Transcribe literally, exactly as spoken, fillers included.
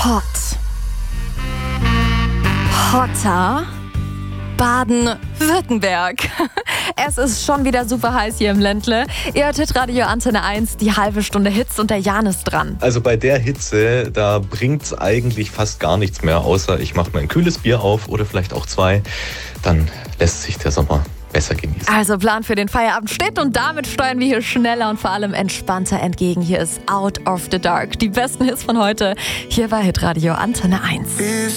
Hot. Hotter. Baden-Württemberg. Es ist schon wieder super heiß hier im Ländle. Ihr hört Hitradio Antenne eins, die halbe Stunde Hits und der Jan ist dran. Also bei der Hitze, da bringt's eigentlich fast gar nichts mehr, außer ich mache mir ein kühles Bier auf oder vielleicht auch zwei. Dann lässt sich der Sommer besser genießen. Also Plan für den Feierabend steht und damit steuern wir hier schneller und vor allem entspannter entgegen. Hier ist Out of the Dark. Die besten Hits von heute hier bei Hitradio Antenne eins.